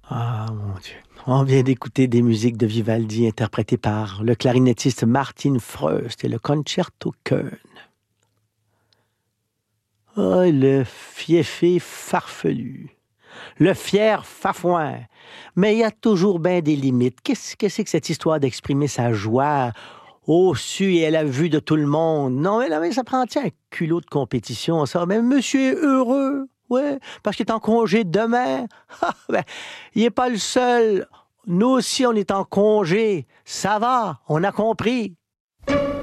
Ah, mon Dieu. On vient d'écouter des musiques de Vivaldi interprétées par le clarinettiste Martin Freust et le Concerto Köln. Oh, le fiefé farfelu. Le fier fafouin. Mais il y a toujours bien des limites. Qu'est-ce que c'est que cette histoire d'exprimer sa joie au su et à la vue de tout le monde? Non, mais ça prend tiens, un culot de compétition, ça. Mais monsieur est heureux. Ouais, parce qu'il est en congé demain. Ah, ben, il n'est pas le seul. Nous aussi, on est en congé. Ça va, on a compris.